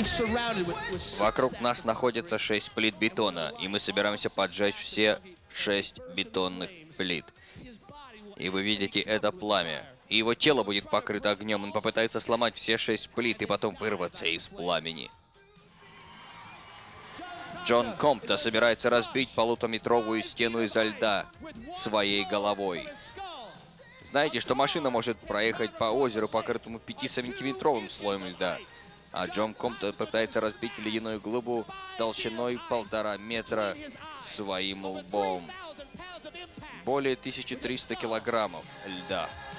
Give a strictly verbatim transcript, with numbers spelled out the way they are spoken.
Вокруг нас находится шесть плит бетона, и мы собираемся поджечь все шесть бетонных плит. И вы видите это пламя. И его тело будет покрыто огнем. Он попытается сломать все шесть плит и потом вырваться из пламени. Джон Компта собирается разбить полутораметровую стену изо льда своей головой. Знаете, что машина может проехать по озеру, покрытому пятисантиметровым слоем льда, а Джон Компта пытается разбить ледяную глыбу толщиной полтора метра своим лбом. Более тысячи трёхсот килограммов льда.